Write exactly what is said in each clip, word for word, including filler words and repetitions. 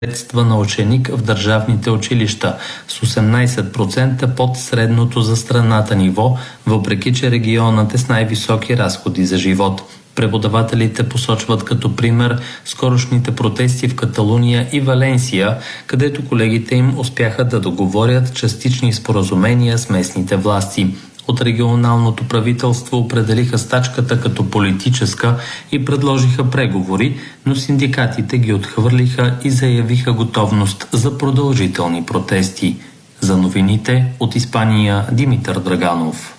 средства на ученик в държавните училища с осемнайсет процента под средното за страната ниво, въпреки че регионът е с най-високи разходи за живот. Преподавателите посочват като пример скорошните протести в Каталуния и Валенсия, където колегите им успяха да договорят частични споразумения с местните власти. От регионалното правителство определиха стачката като политическа и предложиха преговори, но синдикатите ги отхвърлиха и заявиха готовност за продължителни протести. За новините от Испания Димитър Драганов.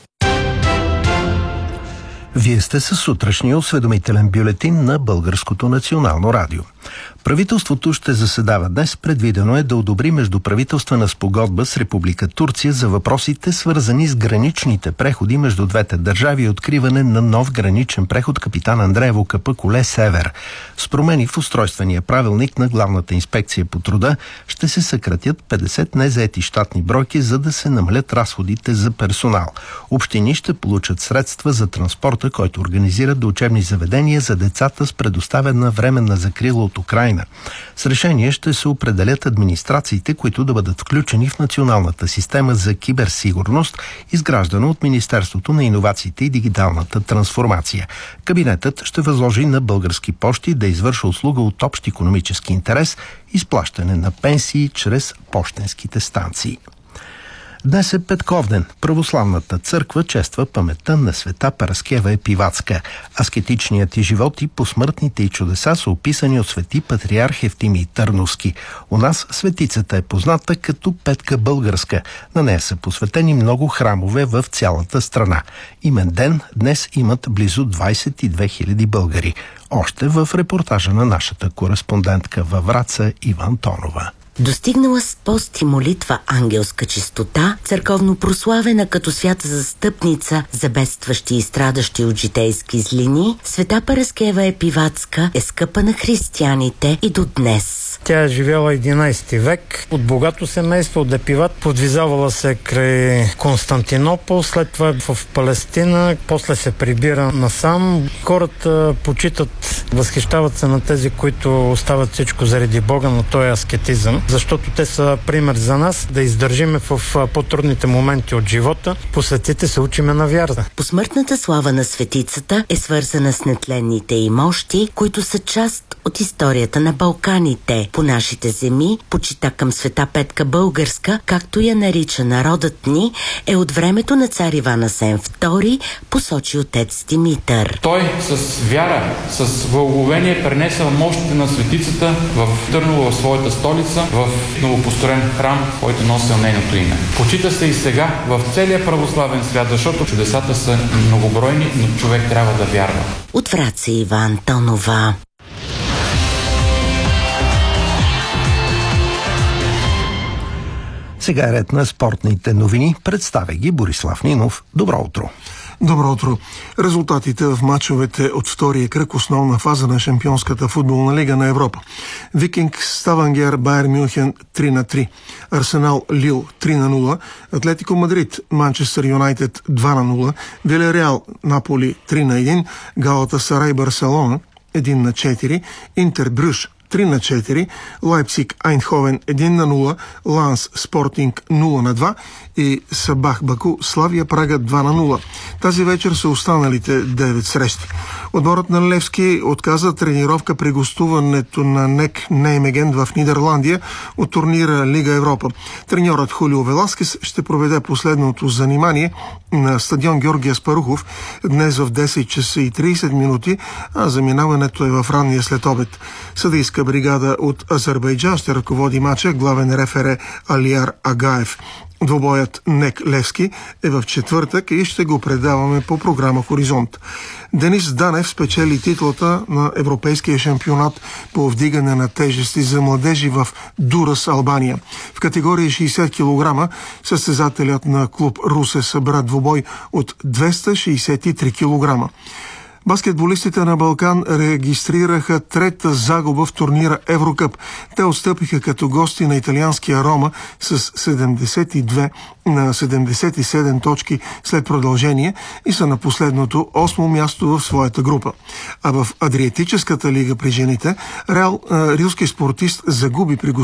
Вие сте със сутрешния осведомителен бюлетин на Българското национално радио. Правителството ще заседава днес. Предвидено е да одобри междуправителствена спогодба с Република Турция за въпросите, свързани с граничните преходи между двете държави и откриване на нов граничен преход Капитан Андреево Капъкуле Север. С промени в устройствения правилник на Главната инспекция по труда ще се съкратят петдесет незаети щатни бройки, за да се намалят разходите за персонал. Общини ще получат средства за транспорта, който организират до учебни заведения за децата с предоставена временна закрила от Украйна. С решение ще се определят администрациите, които да бъдат включени в националната система за киберсигурност, изграждана от Министерството на иновациите и дигиталната трансформация. Кабинетът ще възложи на Български пощи да извършва услуга от общ икономически интерес, изплащане на пенсии чрез пощенските станции. Днес е Петковден. Православната църква чества паметта на света Параскева Епиватска. Аскетичният й живот и посмъртните й чудеса са описани от свети патриарх Евтимий Търновски. У нас светицата е позната като Петка Българска. На нея са посветени много храмове в цялата страна. Имен ден днес имат близо двайсет и две хиляди българи. Още в репортажа на нашата кореспондентка във Враца Ива Антонова. Достигнала с пост и молитва ангелска чистота, църковно прославена като свята застъпница за бедстващи и страдащи от житейски злини, света Параскева Епиватска е скъпа на християните и до днес. Тя е живяла единайсети век, от богато семейство, от Епиват, подвизавала се край Константинопол, след това в Палестина, после се прибира насам. Хората почитат, възхищават се на тези, които остават всичко заради Бога, на този аскетизъм, защото те са пример за нас да издържиме в по-трудните моменти от живота. По светите се учиме на вяра. Посмъртната слава на светицата е свързана с нетленните й мощи, които са част от историята на Балканите. По нашите земи, почита към света Петка Българска, както я нарича народът ни, е от времето на цар Иван Асен втори, посочи отец Димитър. Той с вяра, с благоговение пренесъл мощите на светицата в Търново, в своята столица, в новопостроен храм, който носил нейното име. Почита се и сега в целия православен свят, защото чудесата са многобройни, но човек трябва да вярва. От Враца Ива Антонова. Сега е ред на спортните новини. Представя ги Борислав Нинов. Добро утро! Добро утро! Резултатите в мачовете от втория кръг, основна фаза на Шампионската футболна лига на Европа. Викинг Ставангер Байер Мюнхен три на три, Арсенал Лил три на нула, Атлетико Мадрид Манчестър Юнайтед два на нула, Вилереал Наполи три на едно, Галатасарай Барселона едно на четири, Интер Брюж три на четири, Лайпциг Айнховен едно на нула, Ланс Спортинг нула на два и Сабах Баку Славия Прага два на нула. Тази вечер са останалите девет срещи. Отборът на Левски отказа тренировка при гостуването на НЕК Неймеген в Нидерландия от турнира Лига Европа. Треньорът Хулио Веласкес ще проведе последното занимание на стадион Георги Аспарухов днес в десет часа и трийсет минути, а заминаването е в ранния следобед. Съдийска бригада от Азербайджан ще ръководи мача, главен рефере Алияр Агаев. Двобоят НЕК Левски е в четвъртък и ще го предаваме по програма Хоризонт. Денис Данев спечели титлата на Европейския шампионат по вдигане на тежести за младежи в Дурас, Албания. В категория шейсет килограма състезателят на клуб Русе събра двубой от двеста шейсет и три килограма. Баскетболистите на Балкан регистрираха трета загуба в турнира Еврокъп. Те отстъпиха като гости на италианския Рома с седемдесет и две на седемдесет и седем точки след продължение и са на последното осмо място в своята група. А в Адриатическата лига при жените Реал, рилски спортист, загуби при